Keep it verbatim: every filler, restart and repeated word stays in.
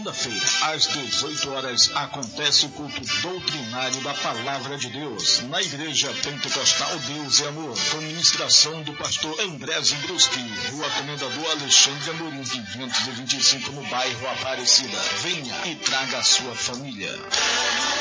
segunda-feira, às dezoito horas, acontece o culto doutrinário da Palavra de Deus, na Igreja Pentecostal Deus é Amor, com ministração do pastor André Zimbruski, Rua Comendador Alexandre Amorim, quinhentos e vinte e cinco, no bairro Aparecida. Venha e traga a sua família.